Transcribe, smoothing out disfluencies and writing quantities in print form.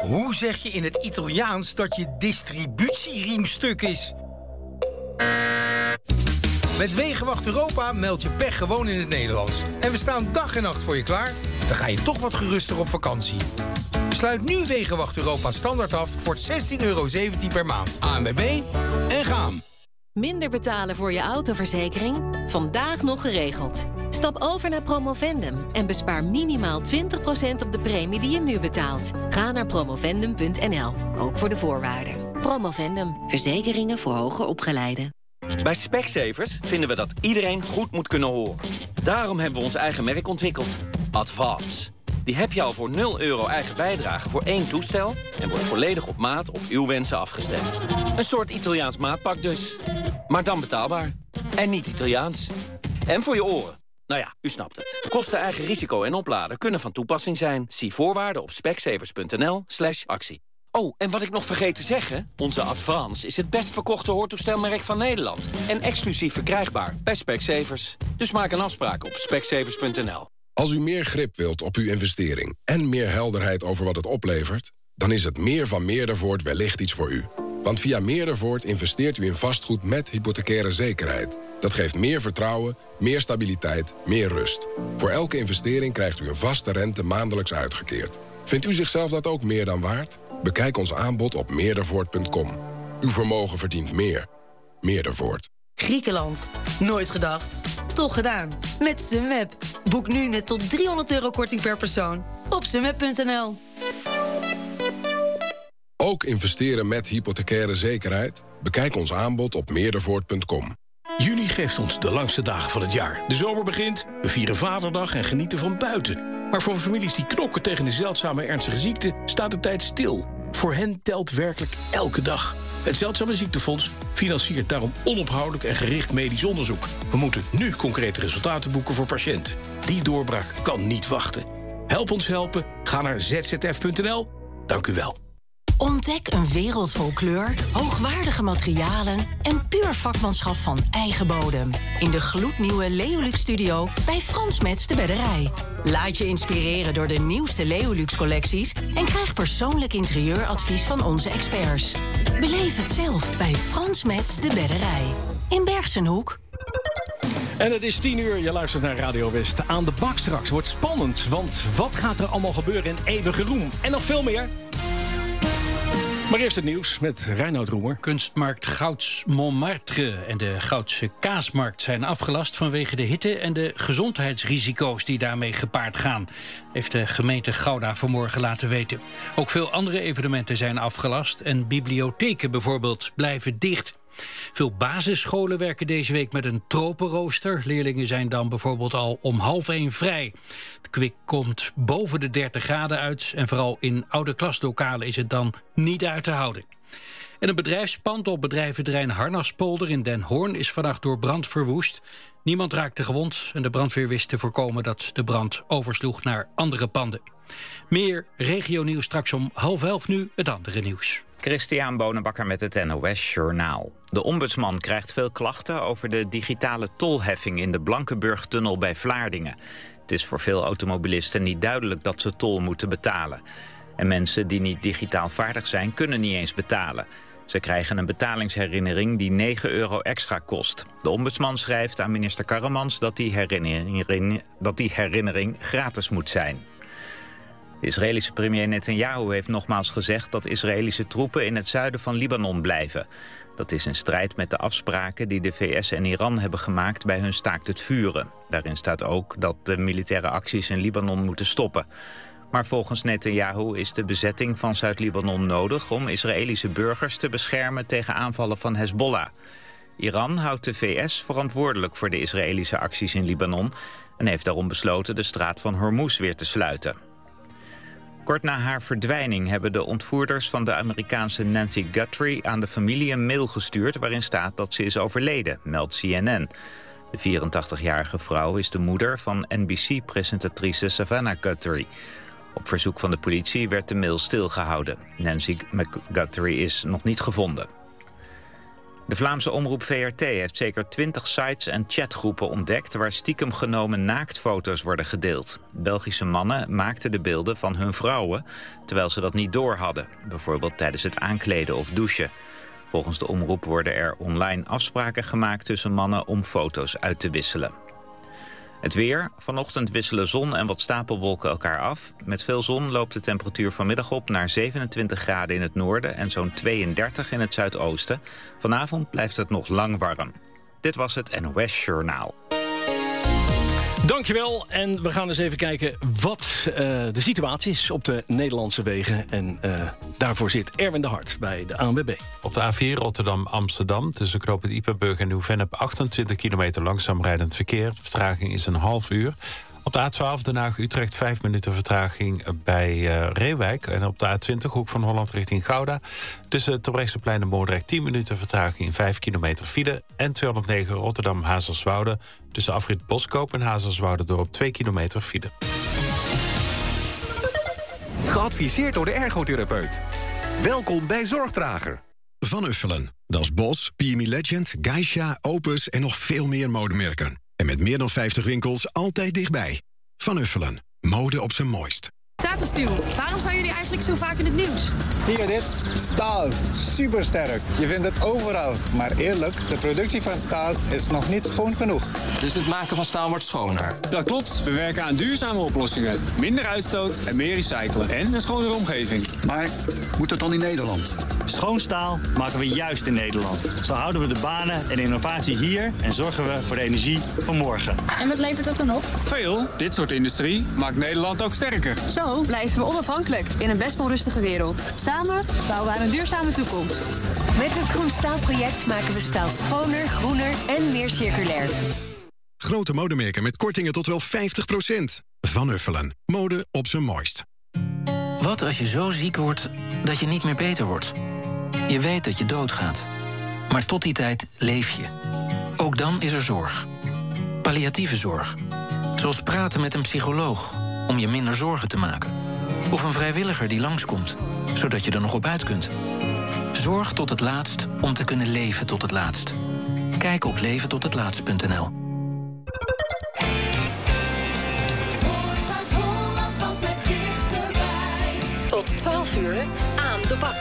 Hoe zeg je in het Italiaans dat je distributieriem stuk is? Met Wegenwacht Europa meld je pech gewoon in het Nederlands. En we staan dag en nacht voor je klaar. Dan ga je toch wat geruster op vakantie. Sluit nu Wegenwacht Europa standaard af voor €16,17 per maand. ANWB en gaan. Minder betalen voor je autoverzekering? Vandaag nog geregeld. Stap over naar Promovendum en bespaar minimaal 20% op de premie die je nu betaalt. Ga naar promovendum.nl, ook voor de voorwaarden. Promovendum, verzekeringen voor hoger opgeleiden. Bij Specsavers vinden we dat iedereen goed moet kunnen horen. Daarom hebben we ons eigen merk ontwikkeld. Advance. Die heb je al voor €0 eigen bijdrage voor 1 toestel... en wordt volledig op maat op uw wensen afgestemd. Een soort Italiaans maatpak dus. Maar dan betaalbaar. En niet Italiaans. En voor je oren. Nou ja, u snapt het. Kosten, eigen risico en opladen kunnen van toepassing zijn. Zie voorwaarden op specsavers.nl/actie. Oh, en wat ik nog vergeet te zeggen... onze Advance is het best verkochte hoortoestelmerk van Nederland. En exclusief verkrijgbaar bij Specsavers. Dus maak een afspraak op specsavers.nl. Als u meer grip wilt op uw investering en meer helderheid over wat het oplevert... dan is het meer van Meerdervoort wellicht iets voor u. Want via Meerdervoort investeert u in vastgoed met hypothecaire zekerheid. Dat geeft meer vertrouwen, meer stabiliteit, meer rust. Voor elke investering krijgt u een vaste rente maandelijks uitgekeerd. Vindt u zichzelf dat ook meer dan waard? Bekijk ons aanbod op meerdervoort.com. Uw vermogen verdient meer. Meerdervoort. Griekenland. Nooit gedacht. Toch gedaan. Met Sunweb. Boek nu net tot €300 korting per persoon. Op sunweb.nl. Ook investeren met hypothecaire zekerheid? Bekijk ons aanbod op meerdervoort.com. Juni geeft ons de langste dagen van het jaar. De zomer begint, we vieren Vaderdag en genieten van buiten. Maar voor families die knokken tegen de zeldzame ernstige ziekte... staat de tijd stil. Voor hen telt werkelijk elke dag. Het Zeldzame Ziektefonds financiert daarom onophoudelijk en gericht medisch onderzoek. We moeten nu concrete resultaten boeken voor patiënten. Die doorbraak kan niet wachten. Help ons helpen. Ga naar zzf.nl. Dank u wel. Ontdek een wereld vol kleur, hoogwaardige materialen en puur vakmanschap van eigen bodem. In de gloednieuwe Leolux Studio bij Frans Metz de Bedderij. Laat je inspireren door de nieuwste Leolux-collecties... en krijg persoonlijk interieuradvies van onze experts. Beleef het zelf bij Frans Metz de Bedderij. In Bergsenhoek. En het is 10:00, je luistert naar Radio West. Aan de bak straks wordt spannend, want wat gaat er allemaal gebeuren in eeuwige roem? En nog veel meer... Maar eerst het nieuws met Reinoud Roemer. Kunstmarkt Gouds Montmartre en de Goudse Kaasmarkt zijn afgelast vanwege de hitte en de gezondheidsrisico's die daarmee gepaard gaan, heeft de gemeente Gouda vanmorgen laten weten. Ook veel andere evenementen zijn afgelast en bibliotheken bijvoorbeeld blijven dicht. Veel basisscholen werken deze week met een tropenrooster. Leerlingen zijn dan bijvoorbeeld al om 12:30 vrij. Het kwik komt boven de 30 graden uit en vooral in oude klaslokalen is het dan niet uit te houden. En een bedrijfspand op bedrijventerrein Harnaspolder in Den Hoorn is vannacht door brand verwoest. Niemand raakte gewond en de brandweer wist te voorkomen dat de brand oversloeg naar andere panden. Meer regionieuws straks om 10:30 nu, het andere nieuws. Christian Bonenbakker met het NOS Journaal. De ombudsman krijgt veel klachten over de digitale tolheffing in de Blankenburg-tunnel bij Vlaardingen. Het is voor veel automobilisten niet duidelijk dat ze tol moeten betalen. En mensen die niet digitaal vaardig zijn, kunnen niet eens betalen. Ze krijgen een betalingsherinnering die €9 extra kost. De ombudsman schrijft aan minister Karremans dat die herinnering gratis moet zijn. De Israëlische premier Netanyahu heeft nogmaals gezegd dat Israëlische troepen in het zuiden van Libanon blijven. Dat is in strijd met de afspraken die de VS en Iran hebben gemaakt bij hun staakt het vuren. Daarin staat ook dat de militaire acties in Libanon moeten stoppen. Maar volgens Netanyahu is de bezetting van Zuid-Libanon nodig om Israëlische burgers te beschermen tegen aanvallen van Hezbollah. Iran houdt de VS verantwoordelijk voor de Israëlische acties in Libanon en heeft daarom besloten de straat van Hormuz weer te sluiten. Kort na haar verdwijning hebben de ontvoerders van de Amerikaanse Nancy Guthrie aan de familie een mail gestuurd waarin staat dat ze is overleden, meldt CNN. De 84-jarige vrouw is de moeder van NBC-presentatrice Savannah Guthrie. Op verzoek van de politie werd de mail stilgehouden. Nancy Guthrie is nog niet gevonden. De Vlaamse omroep VRT heeft zeker 20 sites en chatgroepen ontdekt waar stiekem genomen naaktfoto's worden gedeeld. Belgische mannen maakten de beelden van hun vrouwen, terwijl ze dat niet door hadden. Bijvoorbeeld tijdens het aankleden of douchen. Volgens de omroep worden er online afspraken gemaakt tussen mannen om foto's uit te wisselen. Het weer. Vanochtend wisselen zon en wat stapelwolken elkaar af. Met veel zon loopt de temperatuur vanmiddag op naar 27 graden in het noorden en zo'n 32 in het zuidoosten. Vanavond blijft het nog lang warm. Dit was het NOS Journaal. Dankjewel. En we gaan eens even kijken wat de situatie is op de Nederlandse wegen. En daarvoor zit Erwin de Hart bij de ANWB. Op de A4 Rotterdam-Amsterdam tussen knooppunt Ippenburg en Nieuw-Vennep 28 kilometer langzaam rijdend verkeer. De vertraging is een half uur. Op de A12 Den Haag-Utrecht 5 minuten vertraging bij Reewijk. En op de A20 Hoek van Holland richting Gouda. Tussen Terbrechtseplein en Moordrecht 10 minuten vertraging 5 kilometer file. En 209 Rotterdam-Hazerswoude. Tussen afrit Boskoop en Hazerswoude-dorp 2 kilometer file. Geadviseerd door de ergotherapeut. Welkom bij Zorgdrager. Van Uffelen. Dat is Bos, PME Legend, Geisha, Opus en nog veel meer modemerken. En met meer dan 50 winkels altijd dichtbij. Van Uffelen. Mode op zijn mooist. Tata Steel, waarom zijn jullie eigenlijk zo vaak in het nieuws? Zie je dit? Staal. Supersterk. Je vindt het overal. Maar eerlijk, de productie van staal is nog niet schoon genoeg. Dus het maken van staal wordt schoner? Dat klopt. We werken aan duurzame oplossingen. Minder uitstoot en meer recyclen. En een schonere omgeving. Maar moet het dan in Nederland? Schoon staal maken we juist in Nederland. Zo houden we de banen en innovatie hier en zorgen we voor de energie van morgen. En wat levert dat dan op? Veel. Dit soort industrie maakt Nederland ook sterker. Zo blijven we onafhankelijk in een best onrustige wereld. Samen bouwen we aan een duurzame toekomst. Met het Groen Staalproject maken we staal schoner, groener en meer circulair. Grote modemerken met kortingen tot wel 50%. Van Uffelen. Mode op zijn mooist. Wat als je zo ziek wordt dat je niet meer beter wordt? Je weet dat je doodgaat. Maar tot die tijd leef je. Ook dan is er zorg. Palliatieve zorg. Zoals praten met een psycholoog om je minder zorgen te maken. Of een vrijwilliger die langskomt, zodat je er nog op uit kunt. Zorg tot het laatst om te kunnen leven tot het laatst. Kijk op leventothetlaatst.nl. Tot 12 uur aan de bak.